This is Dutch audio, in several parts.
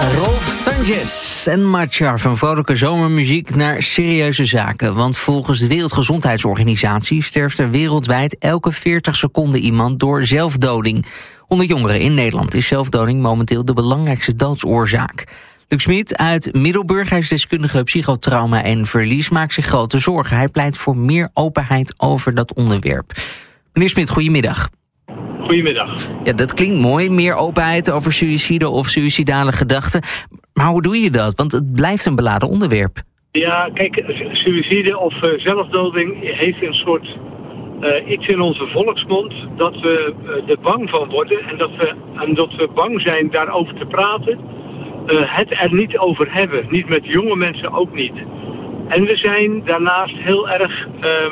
Rolf Sanchez en Machar, van vrolijke zomermuziek naar serieuze zaken. Want volgens de Wereldgezondheidsorganisatie sterft er wereldwijd elke 40 seconden iemand door zelfdoding. Onder jongeren in Nederland is zelfdoding momenteel de belangrijkste doodsoorzaak. Luc Smit uit Middelburg, hij is deskundige psychotrauma en verlies, maakt zich grote zorgen. Hij pleit voor meer openheid over dat onderwerp. Meneer Smit, goedemiddag. Goedemiddag. Ja, dat klinkt mooi, meer openheid over suïcide of suïcidale gedachten. Maar hoe doe je dat? Want het blijft een beladen onderwerp. Ja, kijk, suïcide of zelfdoding heeft een soort iets in onze volksmond dat we er bang van worden. En dat we bang zijn daarover te praten. Het er niet over hebben. Niet met jonge mensen ook niet. En we zijn daarnaast heel erg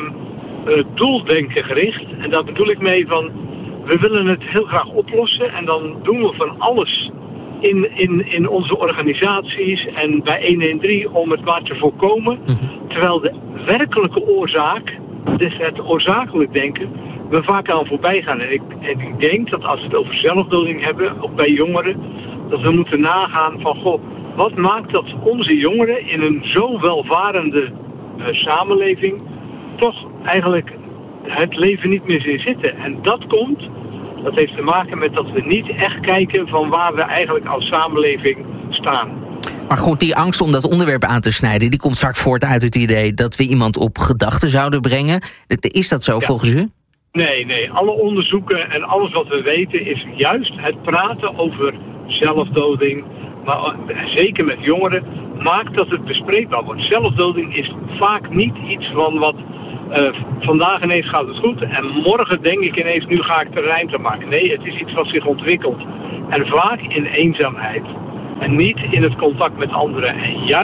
doeldenken gericht. En daar bedoel ik mee van, we willen het heel graag oplossen en dan doen we van alles in onze organisaties en bij 113 om het maar te voorkomen. Terwijl de werkelijke oorzaak, dus het oorzakelijk denken, we vaak aan voorbij gaan. En ik denk dat als we het over zelfdoding hebben, ook bij jongeren, dat we moeten nagaan van, goh, wat maakt dat onze jongeren in een zo welvarende samenleving toch eigenlijk het leven niet meer zien zitten. En dat heeft te maken met dat we niet echt kijken van waar we eigenlijk als samenleving staan. Maar goed, die angst om dat onderwerp aan te snijden, die komt vaak voort uit het idee dat we iemand op gedachten zouden brengen. Is dat zo volgens u? Nee. Alle onderzoeken en alles wat we weten is juist het praten over zelfdoding, maar zeker met jongeren, maakt dat het bespreekbaar wordt. Zelfdoding is vaak niet iets van wat vandaag ineens gaat het goed en morgen denk ik ineens, nu ga ik er een eind aan maken. Nee, het is iets wat zich ontwikkelt. En vaak in eenzaamheid. En niet in het contact met anderen. En juist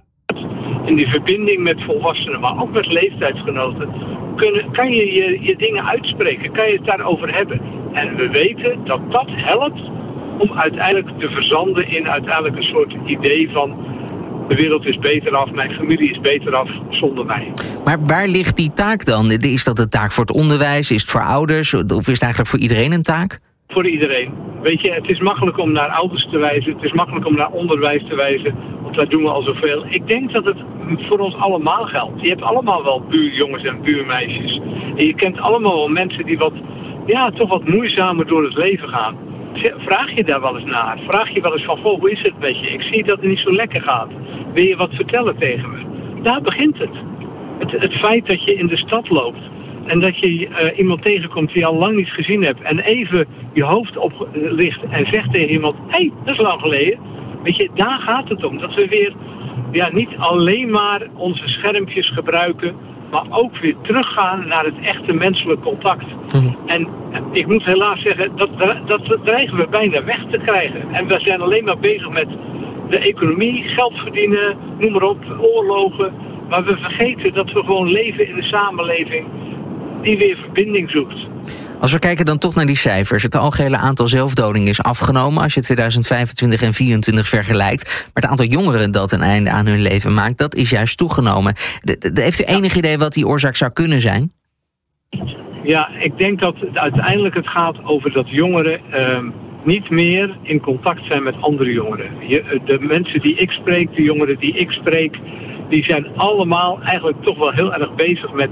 in die verbinding met volwassenen, maar ook met leeftijdsgenoten, kan je dingen uitspreken. Kan je het daarover hebben. En we weten dat dat helpt om uiteindelijk te verzanden in uiteindelijk een soort idee van, de wereld is beter af, mijn familie is beter af zonder mij. Maar waar ligt die taak dan? Is dat een taak voor het onderwijs? Is het voor ouders? Of is het eigenlijk voor iedereen een taak? Voor iedereen. Weet je, het is makkelijk om naar ouders te wijzen. Het is makkelijk om naar onderwijs te wijzen. Want daar doen we al zoveel. Ik denk dat het voor ons allemaal geldt. Je hebt allemaal wel buurjongens en buurmeisjes. En je kent allemaal wel mensen die toch wat moeizamer door het leven gaan. Vraag je daar wel eens naar? Vraag je wel eens van, hoe is het met je? Ik zie dat het niet zo lekker gaat. Wil je wat vertellen tegen me? Daar begint het. Het feit dat je in de stad loopt en dat je iemand tegenkomt die je al lang niet gezien hebt en even je hoofd oplicht en zegt tegen iemand, hé, dat is lang geleden. Weet je, daar gaat het om. Dat we weer niet alleen maar onze schermpjes gebruiken, maar ook weer teruggaan naar het echte menselijk contact. En ik moet helaas zeggen, dat dreigen we bijna weg te krijgen. En we zijn alleen maar bezig met de economie, geld verdienen, noem maar op, oorlogen. Maar we vergeten dat we gewoon leven in een samenleving die weer verbinding zoekt. Als we kijken dan toch naar die cijfers. Het algehele aantal zelfdodingen is afgenomen als je 2025 en 2024 vergelijkt. Maar het aantal jongeren dat een einde aan hun leven maakt, dat is juist toegenomen. Heeft u enig idee wat die oorzaak zou kunnen zijn? Ja, ik denk dat uiteindelijk het gaat over dat jongeren niet meer in contact zijn met andere jongeren. De mensen die ik spreek, de jongeren die ik spreek, die zijn allemaal eigenlijk toch wel heel erg bezig met,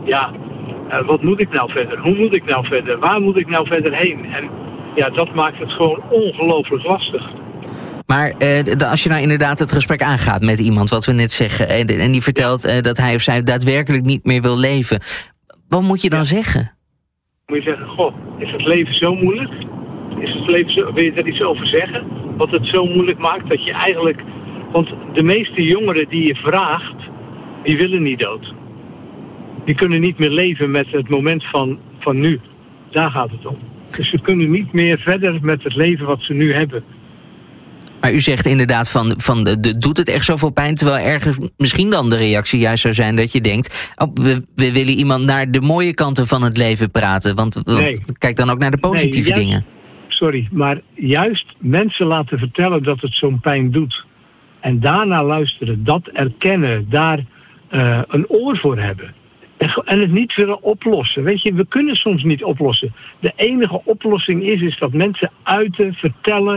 wat moet ik nou verder? Hoe moet ik nou verder? Waar moet ik nou verder heen? En dat maakt het gewoon ongelooflijk lastig. Maar als je nou inderdaad het gesprek aangaat met iemand, wat we net zeggen, en die vertelt dat hij of zij daadwerkelijk niet meer wil leven, wat moet je dan zeggen? Moet je zeggen, goh, is het leven zo moeilijk? Wil je daar iets over zeggen? Wat het zo moeilijk maakt dat je eigenlijk, want de meeste jongeren die je vraagt, die willen niet dood. Die kunnen niet meer leven met het moment van nu. Daar gaat het om. Dus ze kunnen niet meer verder met het leven wat ze nu hebben. Maar u zegt inderdaad doet het echt zoveel pijn, terwijl ergens misschien dan de reactie juist zou zijn dat je denkt, we willen iemand naar de mooie kanten van het leven praten. Want kijk dan ook naar de positieve dingen. Sorry, maar juist mensen laten vertellen dat het zo'n pijn doet. En daarna luisteren, dat erkennen, daar een oor voor hebben. En het niet willen oplossen. Weet je, we kunnen soms niet oplossen. De enige oplossing is dat mensen uiten, vertellen,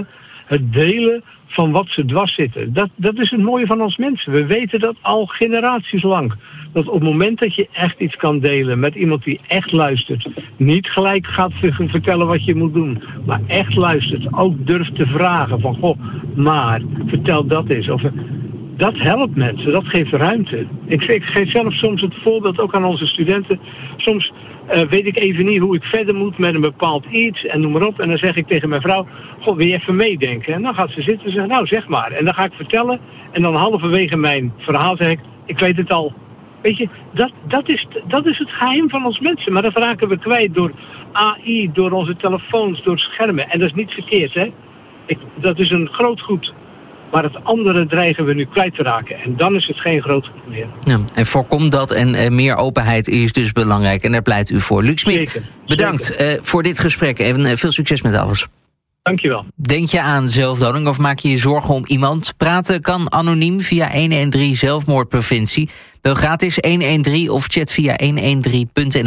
Het delen van wat ze dwars zitten. Dat is het mooie van ons mensen. We weten dat al generaties lang. Dat op het moment dat je echt iets kan delen met iemand die echt luistert. Niet gelijk gaat vertellen wat je moet doen. Maar echt luistert. Ook durft te vragen van, goh, maar vertel dat eens. Of, dat helpt mensen. Dat geeft ruimte. Ik geef zelf soms het voorbeeld ook aan onze studenten. Soms weet ik even niet hoe ik verder moet met een bepaald iets en noem maar op. En dan zeg ik tegen mijn vrouw, goh, wil je even meedenken? En dan gaat ze zitten en zegt, nou zeg maar. En dan ga ik vertellen en dan halverwege mijn verhaal zeg ik weet het al. Weet je, dat is het geheim van ons mensen. Maar dat raken we kwijt door AI, door onze telefoons, door schermen. En dat is niet verkeerd, hè. Dat is een groot goed. Maar het andere dreigen we nu kwijt te raken. En dan is het geen groot goed meer. Ja, en voorkom dat en meer openheid is dus belangrijk. En daar pleit u voor. Luc Smit, bedankt voor dit gesprek. En veel succes met alles. Dankjewel. Denk je aan zelfdoding of maak je je zorgen om iemand? Praten kan anoniem via 113 zelfmoordpreventie. Bel gratis 113 of chat via 113.nl.